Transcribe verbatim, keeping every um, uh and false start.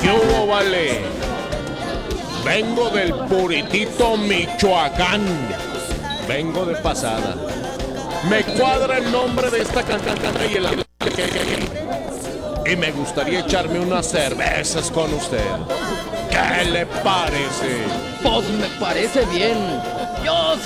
¿Qué hubo, vale? Vengo del Puritito, Michoacán. Vengo de pasada. Me cuadra el nombre de esta cantante y el y me gustaría echarme unas cervezas con usted. ¿Qué le parece? Pues me parece bien. Yo